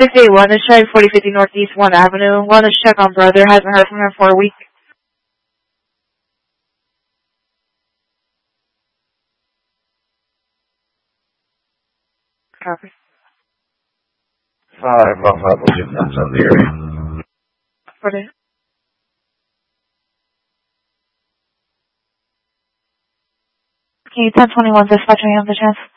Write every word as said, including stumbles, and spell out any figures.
fifty-eight Wellness Drive, forty fifty Northeast one Avenue. Wellness check on brother. Hasn't heard from him for a week. Copy. Five Buffalo Chiefs on the area. forty. Okay, ten twenty-one dispatching on the chance.